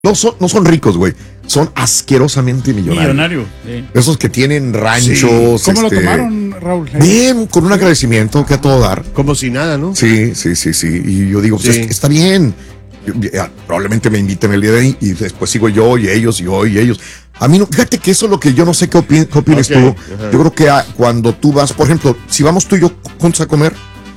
no son ricos, güey. Son asquerosamente millonarios. Sí. Esos que tienen ranchos. ¿Cómo lo tomaron, Raúl? Bien, con un agradecimiento que a todo dar. Como si nada, ¿no? Sí. Y yo digo, pues está bien. Probablemente me inviten el día de ahí y después sigo yo y ellos y yo y ellos. A mí no, fíjate que eso es lo que yo no sé qué opines tú. Yo creo que cuando tú vas, por ejemplo, si vamos tú y yo juntos a comer,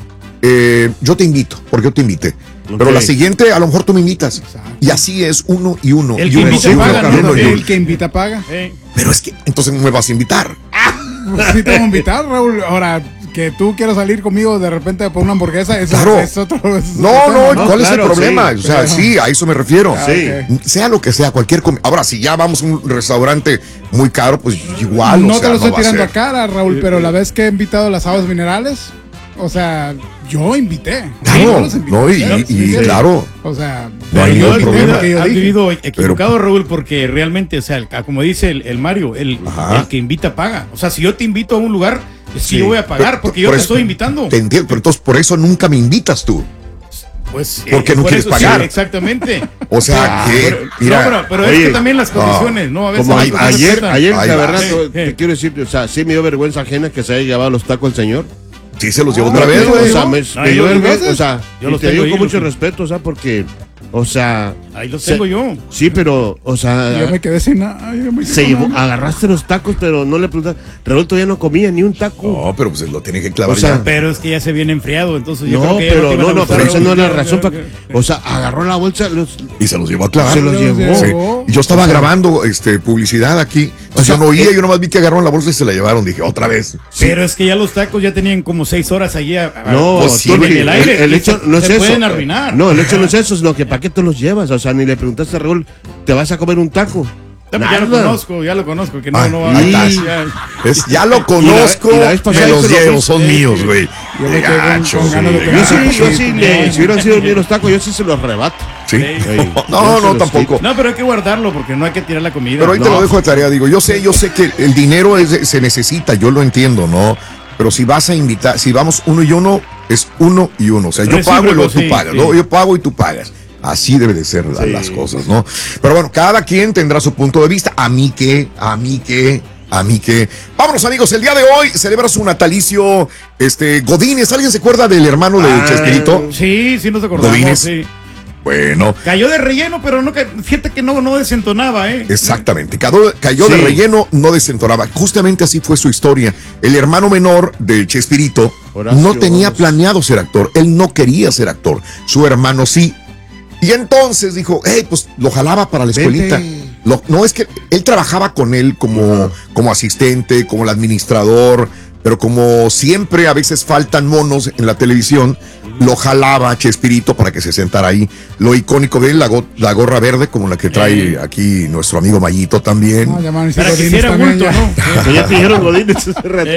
yo te invito, porque yo te invité. Pero la siguiente, a lo mejor tú me invitas. Exacto. Y así es uno y uno. El y que uno, invita paga, ¿no? El que invita paga. Pero es que entonces no me vas a invitar. Sí te voy a invitar, Raúl. Ahora, que tú quieras salir conmigo de repente por una hamburguesa, eso claro. es otro. No, ¿cuál es el problema? Sí, o sea, sí, a eso me refiero. Sí. Sea lo que sea, cualquier ahora, si ya vamos a un restaurante muy caro, pues igual. No te lo estoy tirando a cara, Raúl, pero la vez que he invitado las aguas minerales, o sea, yo invité. Claro, claro. O sea, no hay ningún problema. Has vivido equivocado, Raúl, porque realmente, o sea, como dice el Mario, el que invita paga. O sea, si yo te invito a un lugar, es que yo voy a pagar porque yo te estoy invitando. Te entiendo, pero entonces por eso nunca me invitas tú. Pues porque no quieres pagar. Sí, exactamente. O sea, pero es que también las condiciones, ¿no? A veces como ayer, la verdad, te quiero decir, o sea, sí me dio vergüenza ajena que se haya llevado los tacos el señor. Sí, se los llevó otra vez, güey. O sea, me dio vergüenza, o sea, yo te digo con mucho respeto, o sea, porque, o sea... Ahí los tengo yo. Sí, pero, o sea... Yo me quedé sin nada. Agarraste los tacos, pero no le preguntaste. Raúl todavía no comía ni un taco. No, pero pues lo tiene que clavar, o sea, ya. Pero es que ya se viene enfriado, entonces yo no, creo que pero esa no es la razón. O sea, agarró la bolsa y se los llevó a clavar. Se los llevó. Sí. Yo estaba grabando publicidad aquí. O sea, yo no oía, yo nomás vi que agarraron la bolsa y se la llevaron. Dije, otra vez. Pero es que ya los tacos ya tenían como 6 horas allí en el aire. El hecho no es eso. Pueden arruinar. No, el hecho no es eso, sino que ¿para qué te los llevas? O sea, ni le preguntaste a Raúl, ¿te vas a comer un taco? Ya lo conozco, que no va ya lo conozco, me los llevo, son míos, güey. Yo sí, si hubieran sido míos los tacos, yo sí se los rebato. Sí. No, tampoco. No, pero hay que guardarlo porque no hay que tirar la comida. Pero ahí te lo dejo de tarea, digo, yo sé que el dinero se necesita, yo lo entiendo, ¿no? Pero si vas a invitar, si vamos uno y uno, es uno y uno. O sea, yo pago y tú pagas, ¿no? Yo pago y tú pagas. Así debe de ser las cosas, ¿no? Pero bueno, cada quien tendrá su punto de vista. A mí que. Vámonos, amigos, el día de hoy celebra su natalicio Godínez. ¿Alguien se acuerda del hermano de Chespirito? Sí, nos acordamos. Godínez. Sí. Bueno. Cayó de relleno, pero fíjate que no desentonaba, ¿eh? Exactamente. Cayó de relleno, no desentonaba. Justamente así fue su historia. El hermano menor de Chespirito no tenía planeado ser actor. Él no quería ser actor. Su hermano sí. Y entonces dijo, pues lo jalaba para la escuelita. No, es que él trabajaba con él como asistente, como el administrador, pero como siempre a veces faltan monos en la televisión, lo jalaba a Chespirito para que se sentara ahí. Lo icónico de él, la gorra verde, como la que trae aquí nuestro amigo Mayito también. Para que hiciera bulto, ¿no? Ya te dijeron Godínez.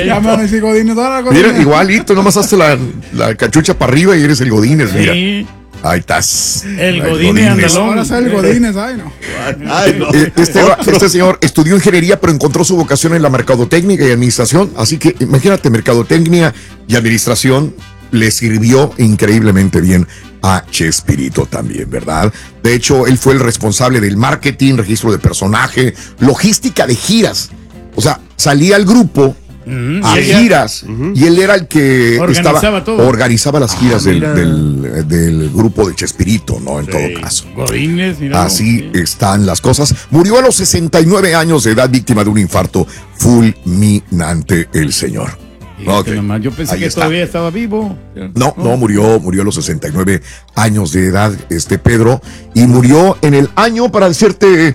Mira, igualito, nomás hazte la cachucha para arriba y eres el Godínez, mira. Ahí estás. El Godínez andalón. Ahora sale el Godínez, no. Este señor estudió ingeniería, pero encontró su vocación en la mercadotecnia y administración. Así que imagínate, mercadotecnia y administración le sirvió increíblemente bien a Chespirito también, ¿verdad? De hecho, él fue el responsable del marketing, registro de personaje, logística de giras. O sea, salía al grupo a giras y él era el que organizaba las giras del grupo de Chespirito, ¿no? En todo caso. Godínez, así están las cosas. Murió a los 69 años de edad, víctima de un infarto fulminante el señor. Yo pensé que todavía estaba vivo. No, murió a los 69 años de edad, Pedro, y murió en el año, para decirte,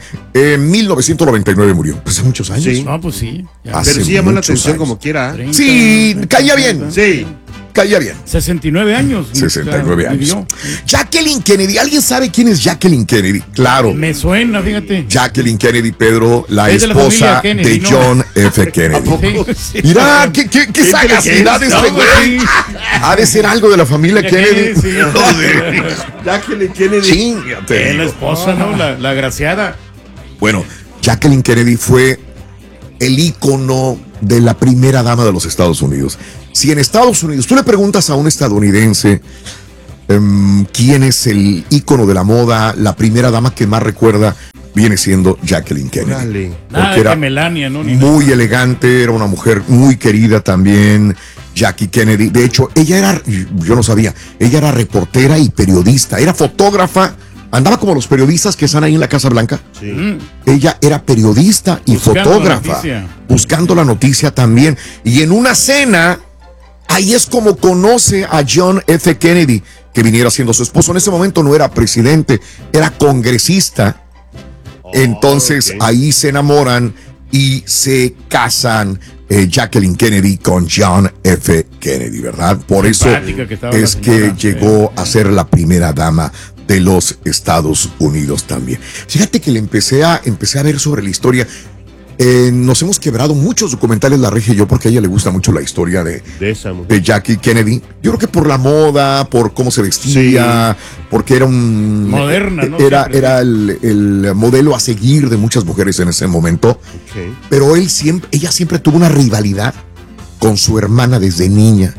1999 murió. Pues hace muchos años. Sí. No, pues sí. Pero sí llamó la atención como quiera. 30, sí, caía bien. Sí. Caía bien. 69 años. 69 años. Jacqueline Kennedy. ¿Alguien sabe quién es Jacqueline Kennedy? Claro. Me suena, fíjate. Jacqueline Kennedy, Pedro, la esposa de John F. Kennedy. Sí. Mira, qué sagacidad güey. Ha de ser algo de la familia Kennedy. Sí. Jacqueline Kennedy. Chíngate. Es la esposa, ¿no? La agraciada. Bueno, Jacqueline Kennedy fue el ícono de la primera dama de los Estados Unidos. Si en Estados Unidos tú le preguntas a un estadounidense ¿quién es el ícono de la moda? La primera dama que más recuerda viene siendo Jacqueline Kennedy. Nada de Melania, ¿no? Muy elegante, era una mujer muy querida también, Jackie Kennedy. De hecho, ella era, yo no sabía, ella era reportera y periodista, era fotógrafa, andaba como los periodistas que están ahí en la Casa Blanca. Sí. Ella era periodista y fotógrafa, buscando la noticia también. Y en una cena, ahí es como conoce a John F. Kennedy, que viniera siendo su esposo. En ese momento no era presidente, era congresista. Entonces ahí se enamoran y se casan Jacqueline Kennedy con John F. Kennedy, ¿verdad? Por eso es que llegó a ser la primera dama de los Estados Unidos también. Fíjate que le empecé a ver sobre la historia. Nos hemos quebrado muchos documentales, la Regia y yo, porque a ella le gusta mucho la historia de Jackie Kennedy. Yo creo que por la moda, por cómo se vestía, porque era un... Moderna, ¿no? Era el modelo a seguir de muchas mujeres en ese momento. Okay. Pero ella siempre tuvo una rivalidad con su hermana desde niña.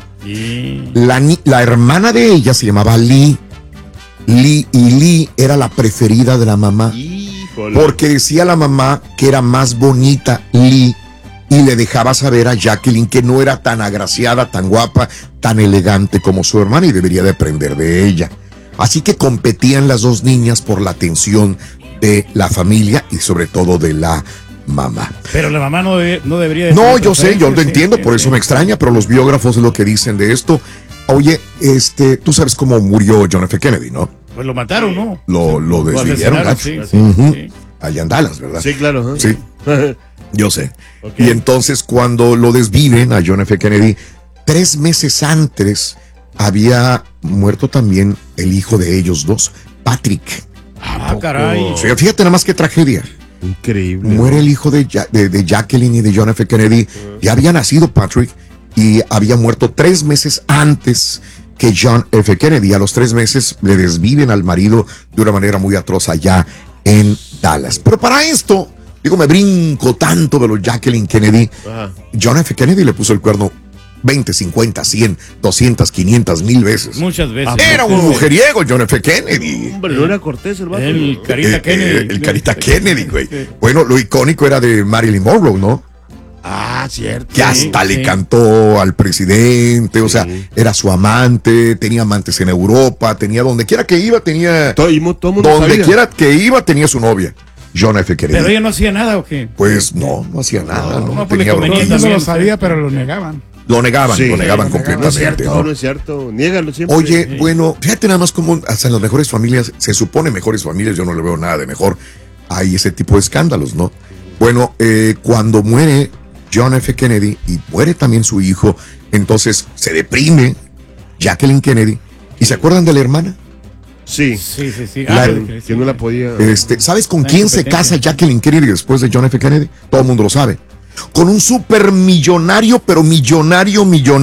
La hermana de ella se llamaba Lee. Lee era la preferida de la mamá. Porque decía la mamá que era más bonita Lee y le dejaba saber a Jacqueline que no era tan agraciada, tan guapa, tan elegante como su hermana y debería de aprender de ella. Así que competían las dos niñas por la atención de la familia y sobre todo de la mamá. Pero la mamá no debería de... No, yo sé, yo lo entiendo, por eso me extraña, pero los biógrafos es lo que dicen de esto. Oye, tú sabes cómo murió John F. Kennedy, ¿no? Pues lo mataron, ¿no? Lo desvivieron. Sí. Allá en Dallas, ¿verdad? Sí, claro. Sí, yo sé. Okay. Y entonces cuando lo desviven a John F. Kennedy, 3 meses antes había muerto también el hijo de ellos dos, Patrick. Caray. O sea, fíjate nada más qué tragedia. Increíble. Muere el hijo de Jacqueline y de John F. Kennedy. Ya había nacido Patrick y había muerto 3 meses antes que John F. Kennedy. A los 3 meses le desviven al marido de una manera muy atroz allá en Dallas. Pero para esto, me brinco tanto de los Jacqueline Kennedy. John F. Kennedy le puso el cuerno 20, 50, 100, 200, 500, 1000 veces. Muchas veces. Era un mujeriego John F. Kennedy. Hombre, no era Cortés el vato. El Carita Kennedy. El Carita Kennedy, güey. Bueno, lo icónico era de Marilyn Monroe, ¿no? Cierto. Que hasta le cantó al presidente, o sea, era su amante, tenía amantes en Europa, tenía donde quiera que iba, tenía... Todo mundo donde sabía. quiera que iba, tenía su novia, John F. Kennedy. ¿Pero ella no hacía nada o qué? Pues no hacía nada, no pues tenía conveniente. No lo sabía, pero lo negaban. Lo negaban completamente. No es cierto, niégalo siempre. Oye, bueno, fíjate nada más como hasta en las mejores familias, se supone mejores familias, yo no le veo nada de mejor, hay ese tipo de escándalos, ¿no? Bueno, cuando muere John F. Kennedy y muere también su hijo, entonces se deprime Jacqueline Kennedy. ¿Y se acuerdan de la hermana? Sí. Que no la podía... ¿Sabes con quién se casa Jacqueline Kennedy después de John F. Kennedy? Todo el mundo lo sabe. Con un supermillonario, pero millonario,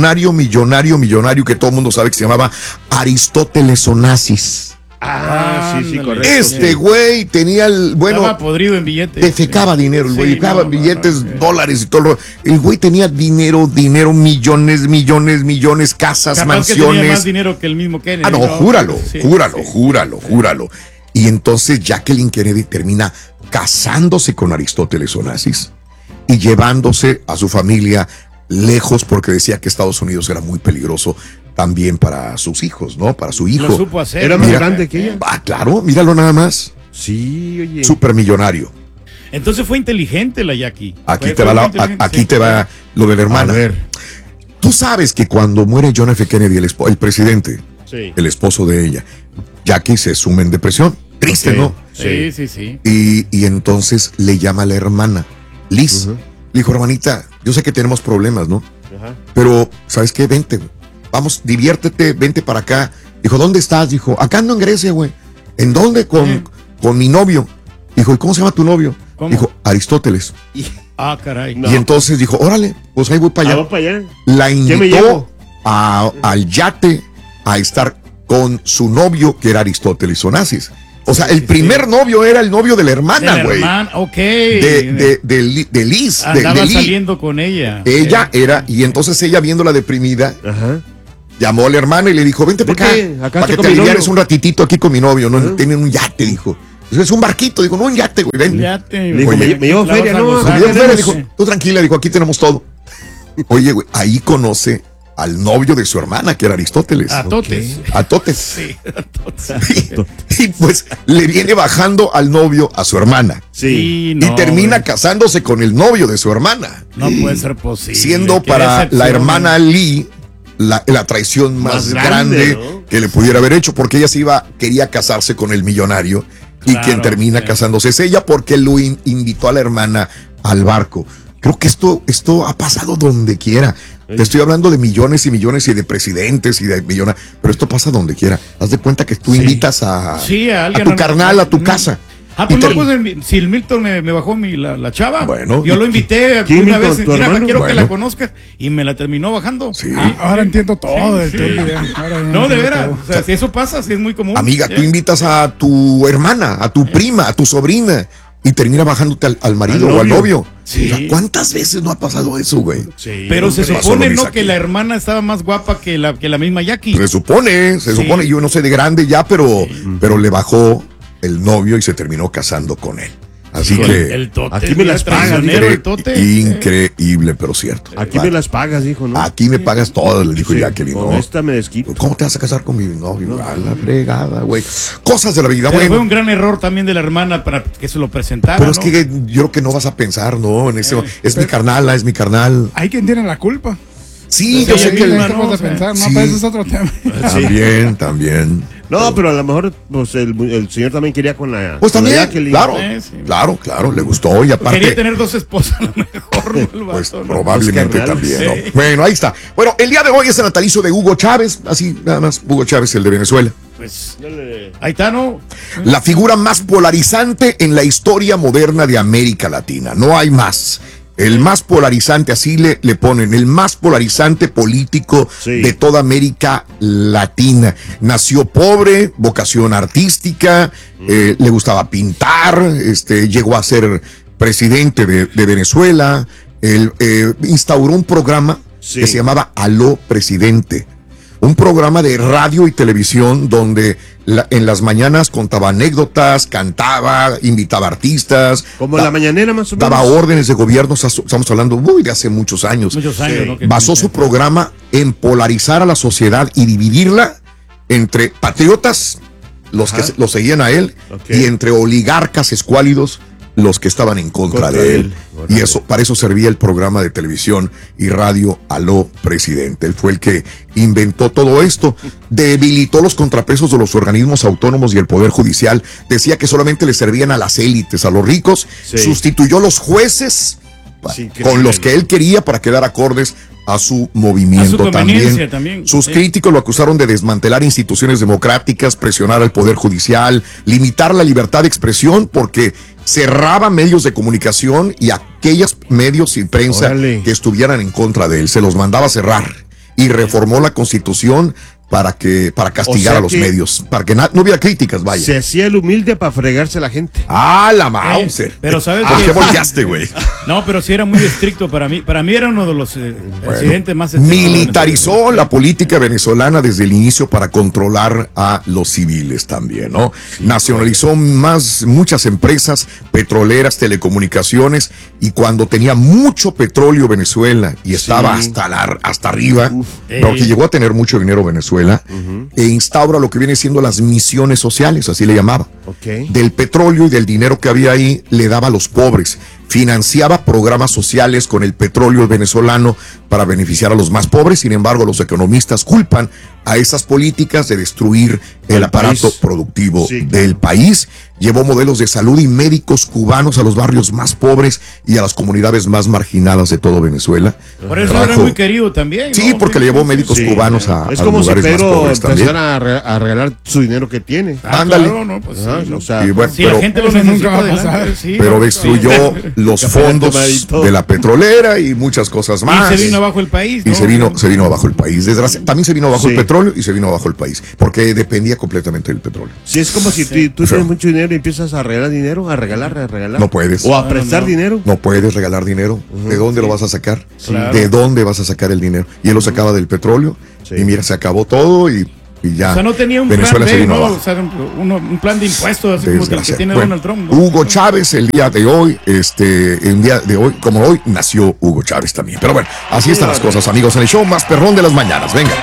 que todo el mundo sabe que se llamaba Aristóteles Onassis. Sí, correcto. Güey tenía estaba podrido en billetes. Defecaba dinero, el güey, defecaba billetes, dólares y todo. El güey tenía dinero, millones, casas, capaz mansiones. Que tenía más dinero que el mismo Kennedy. Júralo. Y entonces Jacqueline Kennedy termina casándose con Aristóteles Onassis y llevándose a su familia lejos porque decía que Estados Unidos era muy peligroso también para sus hijos, ¿no? Para su hijo. Lo supo hacer. Era más grande que ella. Claro, míralo nada más. Sí, oye. Supermillonario. Entonces fue inteligente la Jackie. Aquí te va lo de la hermana. A ver. Tú sabes que cuando muere John F. Kennedy, el presidente, el esposo de ella, Jackie se sume en depresión. Triste, ¿no? Sí. Y entonces le llama a la hermana, Liz. Le dijo, hermanita, yo sé que tenemos problemas, ¿no? Pero, ¿sabes qué? Vente, vamos, diviértete, vente para acá. Dijo, ¿dónde estás? Dijo, acá ando en Grecia, güey. ¿En dónde? Con mi novio. Dijo, ¿y cómo se llama tu novio? ¿Cómo? Dijo, Aristóteles. Caray. Y entonces dijo, órale, pues ahí voy para allá. La invitó al yate a estar con su novio, que era Aristóteles Onassis. O sea, el primer novio era el novio de la hermana, güey. De Liz. Andaba saliendo con ella. Ella era, y entonces ella viéndola deprimida, Llamó a la hermana y le dijo, vente para acá que te alivianes un ratitito aquí con mi novio. No, tienen un yate, dijo. Es un barquito, dijo, no un yate, güey, ven. Yate, dijo, me llevo feria, ¿no? Me llevo feria, dijo, tú tranquila, dijo, aquí tenemos todo. Oye, güey, ahí conoce al novio de su hermana, que era Aristóteles. A Totes. A Totes. Sí, a Totes. Y pues le viene bajando al novio a su hermana. Sí, Y termina casándose con el novio de su hermana. No puede ser posible. Siendo para la hermana Lee la traición más grande, ¿no?, que le pudiera haber hecho, porque ella quería casarse con el millonario, y quien termina casándose es ella, porque lo invitó a la hermana al barco. Creo que esto ha pasado donde quiera. Te estoy hablando de millones y millones y de presidentes y de millones, pero esto pasa donde quiera. Haz de cuenta que tú invitas a tu carnal a tu casa. Pues no, pues si el Milton me bajó la chava, bueno, yo lo invité una vez, mira, quiero que la conozcas, y me la terminó bajando. Sí. Ahora entiendo todo del tema. No, de veras, o sea, si eso pasa, si es muy común. Amiga, tú invitas a tu hermana, a tu prima, a tu sobrina, y termina bajándote al marido o al novio. Sí. O sea, ¿cuántas veces no ha pasado eso, güey? Sí. Pero se supone, ¿no?, que la hermana estaba más guapa que la misma Jackie. Se supone, yo no sé de grande ya, pero le bajó el novio y se terminó casando con él. Así que el tote, aquí me las pagas, increíble, pero cierto. Aquí me las pagas, dijo, ¿no? Aquí me pagas todas, le dijo Jacqueline. Con esta me desquito. ¿Cómo te vas a casar con mi novio? A la fregada, güey. Cosas de la vida, güey. Fue un gran error también de la hermana para que se lo presentara. Pero es que yo creo que no vas a pensar, ¿no? En ese, es mi carnala, es mi carnal. Hay quien tiene la culpa. Sí, yo sé que no, pensar, no, pero eso es otro tema. También. No, pero a lo mejor pues el señor también quería con la. Pues también, claro. claro, le gustó y aparte. Quería tener 2 esposas a lo mejor. Pues probablemente también, sí. ¿no? Bueno, ahí está. Bueno, el día de hoy es el natalicio de Hugo Chávez, así nada más, Hugo Chávez, el de Venezuela. Pues ahí está, ¿no? La figura más polarizante en la historia moderna de América Latina. No hay más. El más polarizante, así le ponen, el más polarizante político de toda América Latina. Nació pobre, vocación artística, le gustaba pintar, llegó a ser presidente de Venezuela. Él instauró un programa que se llamaba Aló Presidente. Un programa de radio y televisión donde en las mañanas contaba anécdotas, cantaba, invitaba artistas. Como la mañanera más o menos. Daba órdenes de gobierno, estamos hablando de hace muchos años. ¿no? Basó su programa en polarizar a la sociedad y dividirla entre patriotas, los que lo seguían a él, y entre oligarcas escuálidos, los que estaban en contra de él. Y para eso servía el programa de televisión y radio Aló Presidente. Él fue el que inventó todo esto, debilitó los contrapesos de los organismos autónomos y el poder judicial, decía que solamente le servían a las élites, a los ricos, sustituyó los jueces con los que él quería para quedar acordes a su movimiento. También. Sus críticos lo acusaron de desmantelar instituciones democráticas, presionar al poder judicial, limitar la libertad de expresión, porque cerraba medios de comunicación y aquellos medios y prensa que estuvieran en contra de él, se los mandaba a cerrar, y reformó la Constitución para castigar a los medios, para que no hubiera críticas, vaya. Se hacía el humilde para fregarse a la gente. Ah, la Mauser. Pero ¿sabes ¿por qué volteaste, güey? No, pero sí era muy estricto para mí. Para mí era uno de los presidentes más estrictos. Militarizó la política venezolana desde el inicio para controlar a los civiles también, ¿no? Nacionalizó muchas empresas petroleras, telecomunicaciones, y cuando tenía mucho petróleo Venezuela y estaba hasta arriba, porque llegó a tener mucho dinero Venezuela, e instaura lo que viene siendo las misiones sociales, así le llamaba. Del petróleo y del dinero que había ahí le daba a los pobres, financiaba programas sociales con el petróleo venezolano para beneficiar a los más pobres. Sin embargo, los economistas culpan a esas políticas de destruir el aparato productivo del país. Llevó modelos de salud y médicos cubanos a los barrios más pobres y a las comunidades más marginadas de todo Venezuela. Por eso era muy querido también. Sí, porque le llevó médicos cubanos a es como los lugares si Pedro más pobres también. a regalar su dinero que tiene. Ándale. Claro, no, pues o sea, bueno, la gente lo nunca va a pasar. Pero destruyó los fondos de la petrolera y muchas cosas más. Y se vino abajo el país, ¿no? Y se vino abajo el país. También se vino abajo el petróleo y se vino abajo el país, porque dependía completamente del petróleo. Sí, es como si tú tienes mucho dinero y empiezas a regalar dinero, a regalar. No puedes. O a prestar dinero. No puedes regalar dinero. ¿De dónde lo vas a sacar? Claro. ¿De dónde vas a sacar el dinero? Y él lo sacaba del petróleo. Sí. Y mira, se acabó todo y ya. O sea, no tenía un Venezuela plan B, ¿no? abajo. O sea, un plan de impuestos así como el que tiene Donald Trump, ¿no? Hugo Chávez, el día de hoy, como hoy, nació Hugo Chávez también. Pero bueno, así están las cosas, amigos, en el show más perrón de las mañanas. Venga.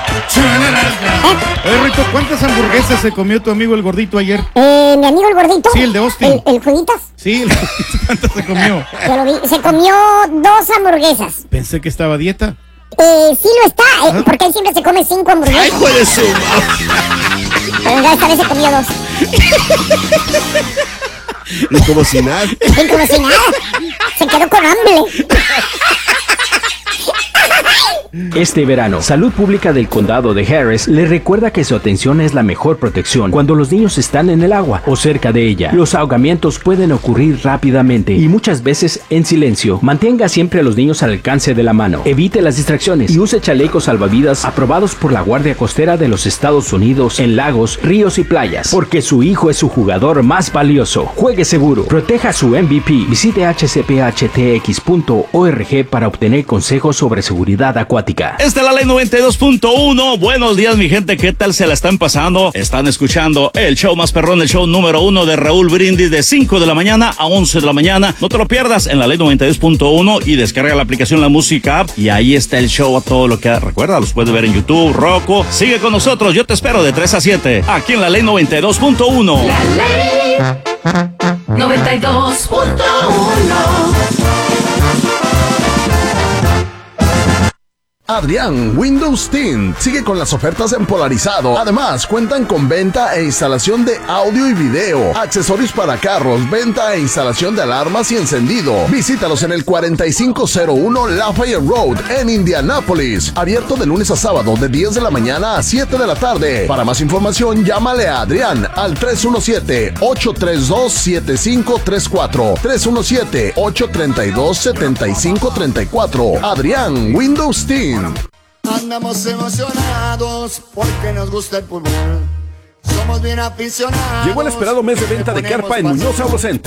Rito, ¿cuántas hamburguesas se comió tu amigo el gordito ayer? Mi amigo el gordito. Sí, el de Austin. ¿El Juditas? Sí, ¿cuántas se comió? Yo lo vi. Se comió 2 hamburguesas. Pensé que estaba a dieta. Sí lo está, porque él siempre se come 5 hamburguesas. ¡Ay, hijo de su! Pero esta vez se comió 2. Y como si nada. Y como si nada. Se quedó con hambre. Este verano, Salud Pública del Condado de Harris le recuerda que su atención es la mejor protección cuando los niños están en el agua o cerca de ella. Los ahogamientos pueden ocurrir rápidamente y muchas veces en silencio. Mantenga siempre a los niños al alcance de la mano. Evite las distracciones y use chalecos salvavidas aprobados por la Guardia Costera de los Estados Unidos en lagos, ríos y playas, porque su hijo es su jugador más valioso. Juegue seguro. Proteja a su MVP. Visite hcphtx.org para obtener consejos sobre seguridad acuática. Esta es la ley 92.1. Buenos días, mi gente. ¿Qué tal se la están pasando? Están escuchando el show más perrón, el show número 1 de Raúl Brindis de 5 de la mañana a 11 de la mañana. No te lo pierdas en la ley 92.1 y descarga la aplicación La Música App. Y ahí está el show a todo lo que recuerda. Los puedes ver en YouTube, Roku. Sigue con nosotros. Yo te espero de 3 a 7 aquí en la ley 92.1. La ley 92.1. Adrián Windows Tint sigue con las ofertas en Polarizado. Además, cuentan con venta e instalación de audio y video, accesorios para carros, venta e instalación de alarmas y encendido. Visítalos en el 4501 Lafayette Road en Indianápolis. Abierto de lunes a sábado de 10 de la mañana a 7 de la tarde. Para más información, llámale a Adrián al 317-832-7534. 317-832-7534. Adrián Windows Tint. Andamos emocionados porque nos gusta el fútbol. Somos bien aficionados. Llegó el esperado mes de venta de carpa en Muñoz Auto Center.